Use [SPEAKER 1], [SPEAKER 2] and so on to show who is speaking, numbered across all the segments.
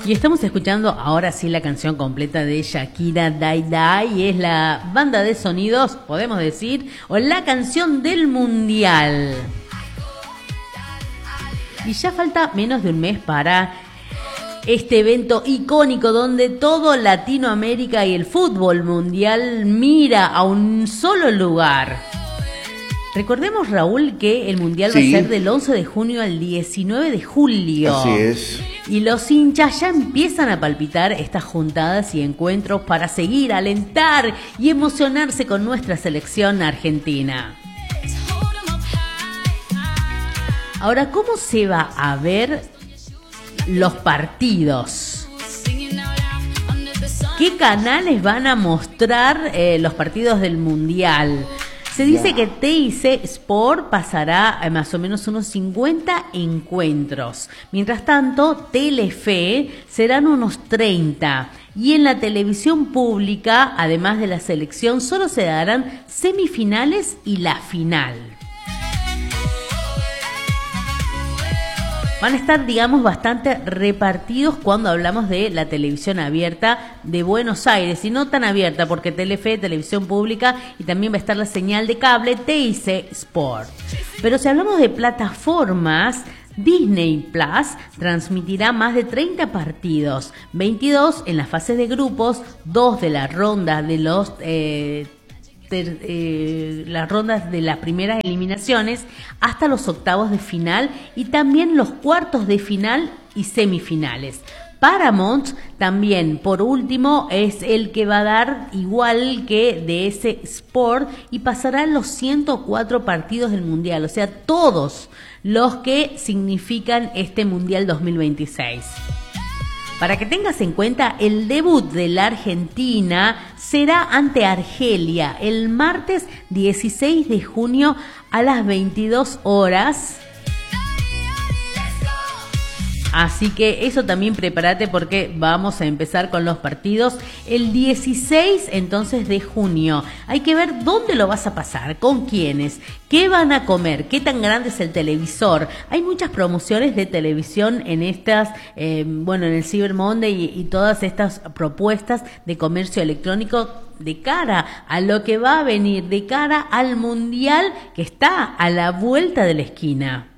[SPEAKER 1] Y estamos escuchando ahora sí la canción completa de Shakira, Die Die, y es la banda de sonidos, podemos decir, o la canción del Mundial. Y ya falta menos de un mes para este evento icónico donde todo Latinoamérica y el fútbol mundial mira a un solo lugar. Recordemos, Raúl, que el Mundial va a ser del 11 de junio al 19 de julio.
[SPEAKER 2] Así es.
[SPEAKER 1] Y los hinchas ya empiezan a palpitar estas juntadas y encuentros para seguir, alentar y emocionarse con nuestra selección argentina. Ahora, ¿cómo se va a ver los partidos? ¿Qué canales van a mostrar los partidos del Mundial? Se dice que TIC Sport pasará a más o menos unos 50 encuentros. Mientras tanto, Telefe serán unos 30. Y en la televisión pública, además de la selección, solo se darán semifinales y la final. Van a estar, digamos, bastante repartidos cuando hablamos de la televisión abierta de Buenos Aires, y no tan abierta porque Telefe, televisión pública, y también va a estar la señal de cable TIC Sport. Pero si hablamos de plataformas, Disney Plus transmitirá más de 30 partidos, 22 en las fases de grupos, 2 de la ronda de las rondas de las primeras eliminaciones hasta los octavos de final, y también los cuartos de final y semifinales. Paramount también, por último, es el que va a dar, igual que DS Sport, y pasará los 104 partidos del Mundial, o sea, todos los que significan este Mundial 2026. Para que tengas en cuenta, el debut de la Argentina será ante Argelia el martes 16 de junio a las 22 horas. Así que eso también prepárate, porque vamos a empezar con los partidos el 16 entonces de junio. Hay que ver dónde lo vas a pasar, con quiénes, qué van a comer, qué tan grande es el televisor. Hay muchas promociones de televisión en estas, en el Cyber Monday y todas estas propuestas de comercio electrónico de cara a lo que va a venir, de cara al Mundial que está a la vuelta de la esquina.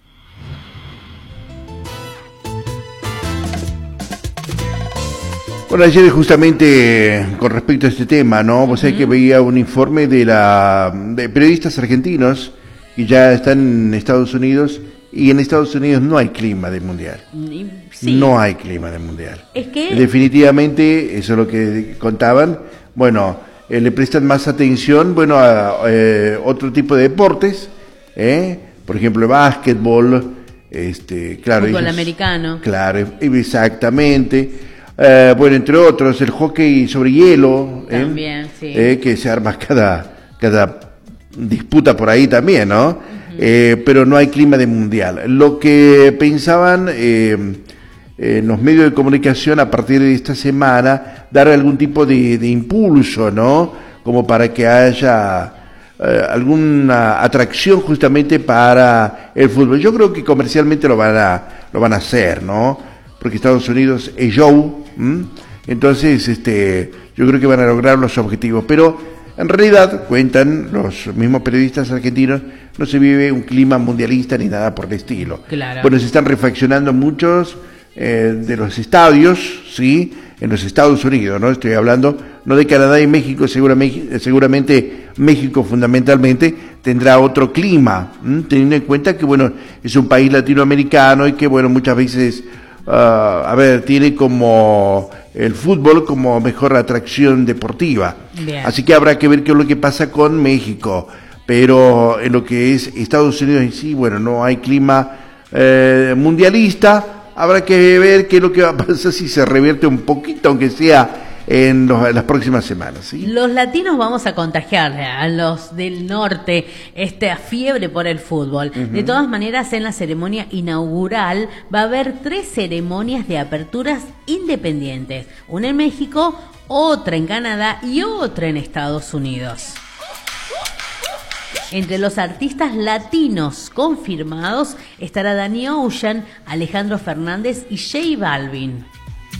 [SPEAKER 2] Bueno, ayer justamente con respecto a este tema, ¿no? Vos sabés que veía un informe de periodistas argentinos que ya están en Estados Unidos, y en Estados Unidos no hay clima de mundial. Sí. No hay clima de mundial.
[SPEAKER 1] Es que
[SPEAKER 2] definitivamente, eso es lo que contaban, le prestan más atención, a otro tipo de deportes, por ejemplo, el básquetbol, claro.
[SPEAKER 1] Fútbol americano.
[SPEAKER 2] Claro, exactamente. Entre otros, el hockey sobre hielo,
[SPEAKER 1] también, sí.
[SPEAKER 2] Que se arma cada disputa por ahí también, ¿no? Uh-huh. Pero no hay clima de mundial. Lo que pensaban en los medios de comunicación a partir de esta semana, dar algún tipo de impulso, ¿no? Como para que haya alguna atracción justamente para el fútbol. Yo creo que comercialmente lo van a hacer, ¿no? Porque Estados Unidos es show, entonces yo creo que van a lograr los objetivos, pero en realidad, cuentan los mismos periodistas argentinos, no se vive un clima mundialista ni nada por el estilo.
[SPEAKER 1] Claro.
[SPEAKER 2] Bueno, se están refaccionando muchos de los estadios, sí, en los Estados Unidos, ¿no? Estoy hablando no de Canadá y México, seguramente México fundamentalmente tendrá otro clima, teniendo en cuenta que, es un país latinoamericano y que, muchas veces tiene como el fútbol como mejor atracción deportiva. Bien. Así que habrá que ver qué es lo que pasa con México, pero en lo que es Estados Unidos en sí, no hay clima mundialista. Habrá que ver qué es lo que va a pasar, si se revierte un poquito, aunque sea en las próximas semanas, ¿sí?
[SPEAKER 1] Los latinos vamos a contagiarle a los del norte esta fiebre por el fútbol. Uh-huh. De todas maneras, en la ceremonia inaugural va a haber 3 ceremonias de aperturas independientes, una en México, otra en Canadá y otra en Estados Unidos. Entre los artistas latinos confirmados estará Danny Ocean, Alejandro Fernández y J Balvin.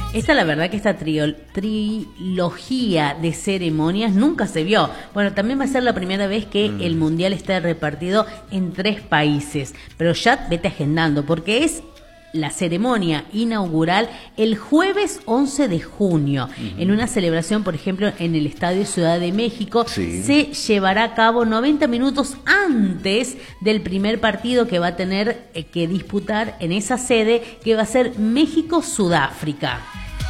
[SPEAKER 1] La verdad que esta trilogía de ceremonias nunca se vio. Bueno, también va a ser la primera vez que el Mundial está repartido en 3 países. Pero ya vete agendando, porque es la ceremonia inaugural el jueves 11 de junio. En una celebración, por ejemplo, en el Estadio Ciudad de México, se llevará a cabo 90 minutos antes del primer partido que va a tener que disputar en esa sede, que va a ser México-Sudáfrica.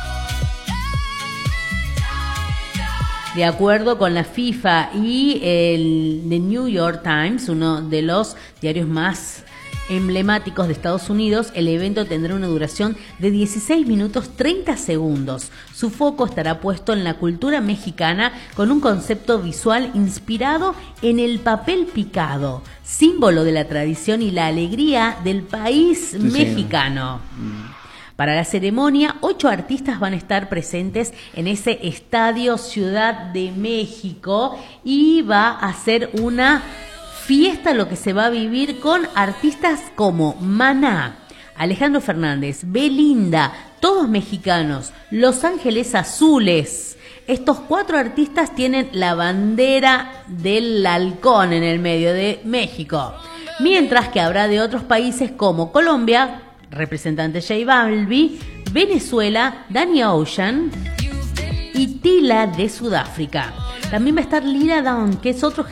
[SPEAKER 1] De acuerdo con la FIFA y el The New York Times, uno de los diarios más emblemáticos de Estados Unidos, el evento tendrá una duración de 16 minutos 30 segundos. Su foco estará puesto en la cultura mexicana con un concepto visual inspirado en el papel picado, símbolo de la tradición y la alegría del país mexicano. Para la ceremonia, 8 artistas van a estar presentes en ese Estadio Ciudad de México y va a ser una fiesta lo que se va a vivir con artistas como Maná, Alejandro Fernández, Belinda, todos mexicanos, Los Ángeles Azules. Estos 4 artistas tienen la bandera del halcón en el medio de México, mientras que habrá de otros países como Colombia, representante J Balvin, Venezuela, Danny Ocean y Tila de Sudáfrica. También va a estar Lila Downs, que es otro